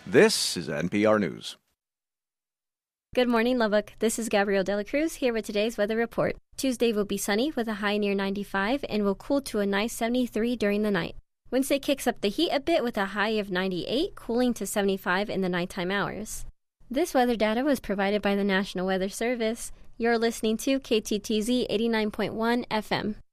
This is NPR News. Good morning, Lubbock. This is Gabrielle Dela Cruz here with today's weather report. Tuesday will be sunny with a high near 95 and will cool to a nice 73 during the night. Wednesday kicks up the heat a bit with a high of 98, cooling to 75 in the nighttime hours. This weather data was provided by the National Weather Service. You're listening to KTTZ 89.1 FM.